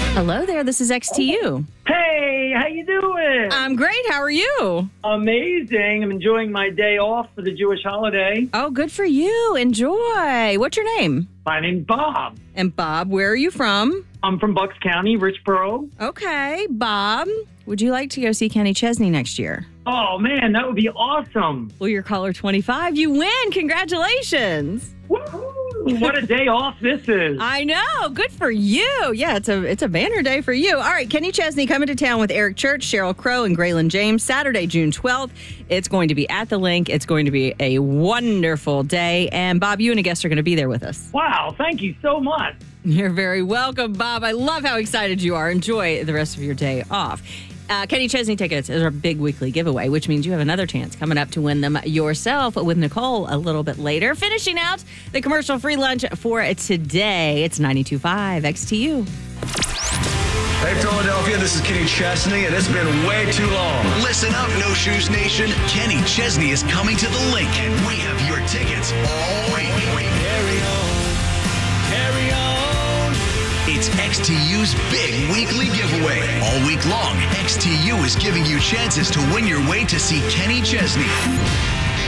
Hello there, this is XTU. Hey, how you doing? I'm great, how are you? Amazing. I'm enjoying my day off for the Jewish holiday. Oh, good for you. Enjoy. What's your name? My name's Bob. And Bob, where are you from? I'm from Bucks County, Richboro. Okay, Bob, would you like to go see Kenny Chesney next year? Oh, man, that would be awesome. Well, you're caller 25. You win. Congratulations. Woo-hoo. What a day off this is. I know. Good for you. Yeah, it's a banner day for you. All right, Kenny Chesney coming to town with Eric Church, Sheryl Crow, and Graylin James Saturday, June 12th. It's going to be at the Link. It's going to be a wonderful day. And Bob, you and a guest are going to be there with us. Wow, thank you so much. You're very welcome, Bob. I love how excited you are. Enjoy the rest of your day off. Kenny Chesney tickets is our big weekly giveaway, which means you have another chance coming up to win them yourself with Nicole a little bit later. Finishing out the commercial-free lunch for today. It's 92.5 XTU. Hey, Philadelphia, this is Kenny Chesney, and it's been way too long. Listen up, No Shoes Nation. Kenny Chesney is coming to the Link, and we have your tickets all week. Carry on. It's XTU's big weekly giveaway. All week long, XTU is giving you chances to win your way to see Kenny Chesney.